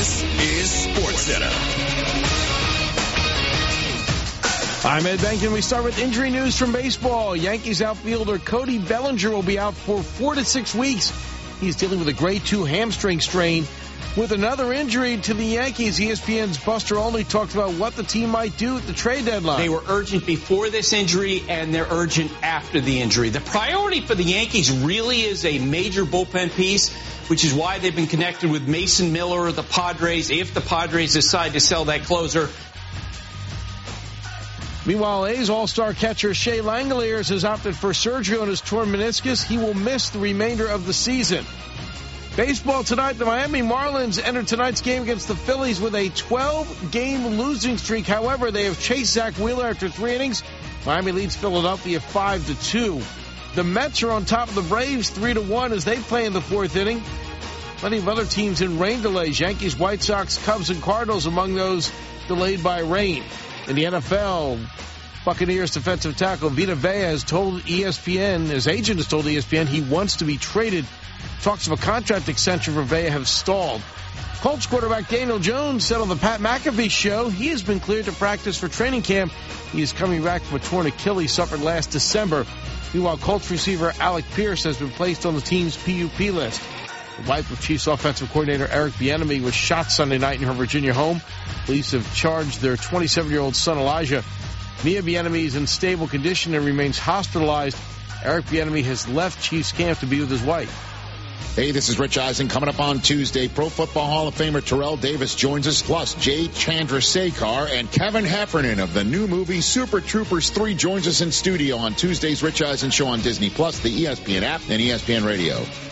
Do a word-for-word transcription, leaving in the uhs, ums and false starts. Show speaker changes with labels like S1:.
S1: This is SportsCenter.
S2: I'm Ed Benkin. We start with injury news from baseball. Yankees outfielder Cody Bellinger will be out for four to six weeks. He's dealing with a grade two hamstring strain. With another injury to the Yankees, E S P N's Buster Olney talked about what the team might do at the trade deadline.
S3: They were urgent before this injury, and they're urgent after the injury. The priority for the Yankees really is a major bullpen piece, which is why they've been connected with Mason Miller, the Padres, if the Padres decide to sell that closer.
S2: Meanwhile, A's all-star catcher Shea Langeliers has opted for surgery on his torn meniscus. He will miss the remainder of the season. Baseball tonight, the Miami Marlins entered tonight's game against the Phillies with a twelve-game losing streak. However, they have chased Zach Wheeler after three innings. Miami leads Philadelphia five to two. The Mets are on top of the Braves three to one as they play in the fourth inning. Plenty of other teams in rain delays. Yankees, White Sox, Cubs, and Cardinals among those delayed by rain. In the N F L, Buccaneers defensive tackle Vita Vea has told E S P N, his agent has told E S P N he wants to be traded. Talks of a contract extension for Vea have stalled. Colts quarterback Daniel Jones said on the Pat McAfee show he has been cleared to practice for training camp. He is coming back from a torn Achilles suffered last December. Meanwhile, Colts receiver Alec Pierce has been placed on the team's P U P list. The wife of Chiefs offensive coordinator Eric Bieniemy was shot Sunday night in her Virginia home. Police have charged their twenty-seven-year-old son Elijah. Mia Bieniemy is in stable condition and remains hospitalized. Eric Bieniemy has left Chiefs camp to be with his wife.
S4: Hey, this is Rich Eisen. Coming up on Tuesday, Pro Football Hall of Famer Terrell Davis joins us, plus Jay Chandrasekhar and Kevin Heffernan of the new movie Super Troopers three joins us in studio on Tuesday's Rich Eisen Show on Disney Plus, the E S P N app, and E S P N Radio.